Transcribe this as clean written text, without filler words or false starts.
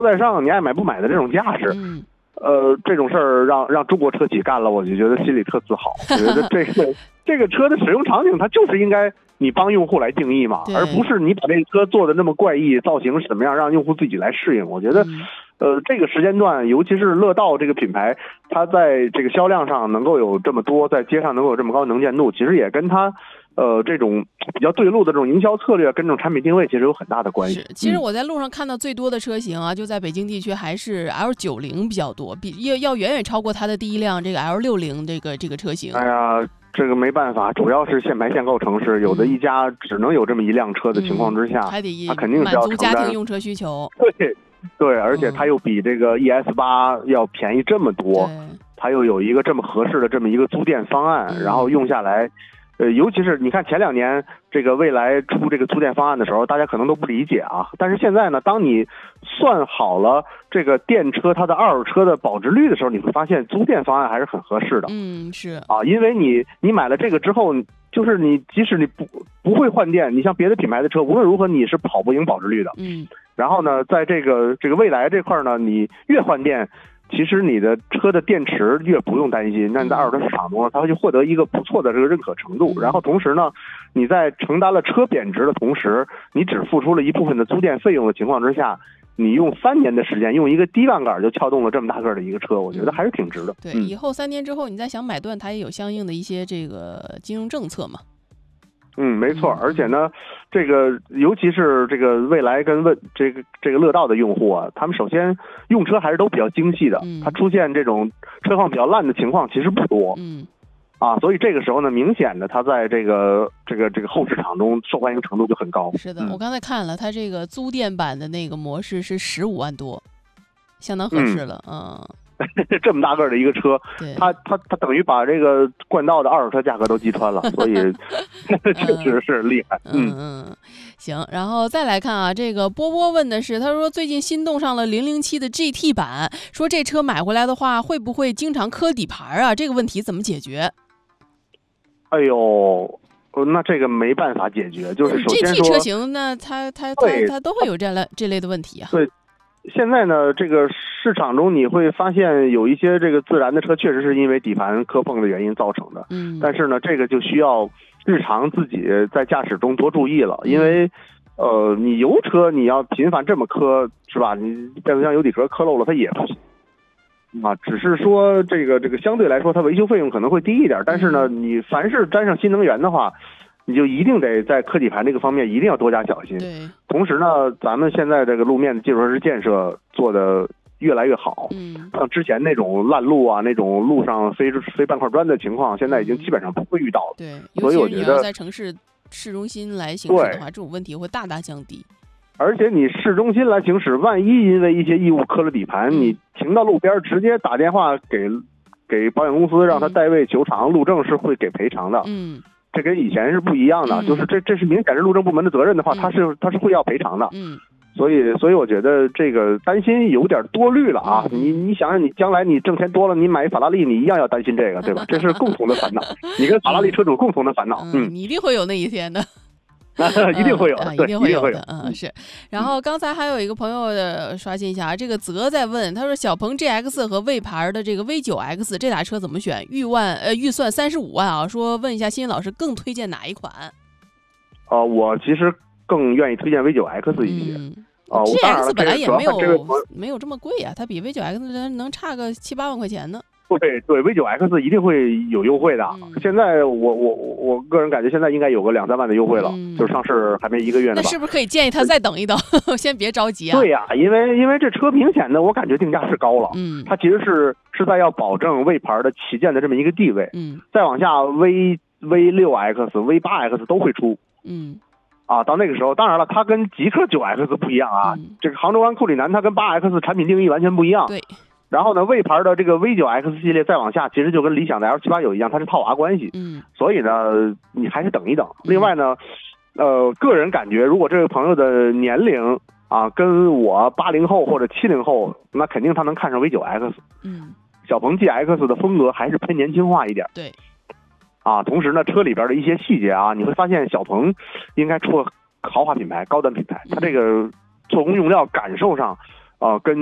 在上，你爱买不买的这种架势。这种事儿让中国车企干了，我就觉得心里特自豪。我觉得这个车的使用场景，它就是应该你帮用户来定义嘛，而不是你把这个车做的那么怪异，造型是怎么样，让用户自己来适应。我觉得，这个时间段，尤其是乐道这个品牌，它在这个销量上能够有这么多，在街上能够有这么高的能见度，其实也跟它这种比较对路的这种营销策略跟这种产品定位其实有很大的关系。 其实我在路上看到最多的车型啊，就在北京地区还是 L90比较多，要远远超过它的第一辆这个 L60这个车型。 哎呀，这个没办法，主要是限牌限购城市，有的一家只能有这么一辆车的情况之下， 还得它肯定是要满足家庭用车需求。 对，而且它又比这个 ES8 要便宜这么多，它又有一个这么合适的这么一个租电方案，然后用下来。尤其是你看前2年这个蔚来出这个租电方案的时候，大家可能都不理解啊。但是现在呢，当你算好了这个电车它的二手车的保值率的时候，你会发现租电方案还是很合适的。 是啊，因为你买了这个之后，就是你即使你不会换电，你像别的品牌的车，无论如何你是跑不赢保值率的。然后呢，在这个蔚来这块呢，你越换电，其实你的车的电池越不用担心，那你在二手车市场中，它会获得一个不错的这个认可程度。然后同时呢，你在承担了车贬值的同时，你只付出了一部分的租电费用的情况之下，你用3年的时间，用一个低杠杆就撬动了这么大个的一个车，我觉得还是挺值的。 对，以后3年之后你再想买断，它也有相应的一些这个金融政策嘛。 没错，而且呢，这个尤其是这个蔚来跟这个乐道的用户啊，他们首先用车还是都比较精细的，它出现这种车况比较烂的情况其实不多，所以这个时候呢，明显的它在这个后市场中受欢迎程度就很高。 是的，我刚才看了，它这个租电版的那个模式是15万多，相当合适了， 这么大个的一个车，它等于把这个冠道的二手车价格都击穿了，所以确实是厉害。 行，然后再来看啊，这个波波问的是，他说最近心动上了007的 GT 版，说这车买回来的话会不会经常磕底盘啊？这个问题怎么解决？ 哎呦，那这个没办法解决，就是首先说 GT 车型呢，它都会有这类的问题啊。 对。现在呢，这个市场中你会发现有一些这个自燃的车，确实是因为底盘磕碰的原因造成的。但是呢，这个就需要日常自己在驾驶中多注意了，因为你油车你要频繁这么磕，是吧？你变速箱油底壳磕漏了，它也不行啊。只是说这个相对来说，它维修费用可能会低一点，但是呢，你凡是沾上新能源的话，你就一定得在磕底盘这个方面一定要多加小心。同时呢，咱们现在这个路面的基础设施建设做的越来越好，像之前那种烂路啊，那种路上飞半块砖的情况，现在已经基本上不会遇到了。所以我觉得你要在城市市中心来行驶的话，这种问题会大大降低。 而且你市中心来行驶，万一因为一些异物磕了底盘，你停到路边直接打电话给保险公司，让他代位求偿，路政是会给赔偿的。这跟以前是不一样的，就是这是明显是路政部门的责任的话，他是会要赔偿的。所以我觉得这个担心有点多虑了啊。你想想，你将来你挣钱多了，你买法拉利，你一样要担心这个，对吧？这是共同的烦恼，你跟法拉利车主共同的烦恼。 你一定会有那一天的。 一定会有的， 一定会有的，是。然后刚才还有一个朋友刷新一下，这个泽在问，他说小鹏 GX 和魏牌的这个 V9X 这俩车怎么选？预算35万啊，说问一下新老师更推荐哪一款？ 我其实更愿意推荐 V9X 一些。 GX 本来也没有这么贵啊，它比 V9X 能差个7-8万块钱呢。 对 V9X 一定会有优惠的。现在我个人感觉现在应该有个2-3万的优惠了，就是上市还没1个月呢吧。 那是不是可以建议他再等一等，先别着急啊？ 对呀，因为这车明显的我感觉定价是高了，它其实是在要保证魏牌的旗舰的这么一个地位。再往下 V6X、V8X 都会出。到那个时候，当然了，它跟极氪 9X 不一样啊。这个杭州湾库里南它跟 8X 产品定义完全不一样。 对。 然后呢，魏牌的这个 V9X 系列再往下，其实就跟理想的 L789一样，它是套娃关系。所以呢，你还是等一等。另外呢，个人感觉，如果这位朋友的年龄啊跟我80后或者70后，那肯定他能看上 V9X。小鹏 GX 的风格还是偏年轻化一点。 对。 同时呢，车里边的一些细节啊，你会发现小鹏应该出了豪华品牌、高端品牌，它这个做工用料感受上。 跟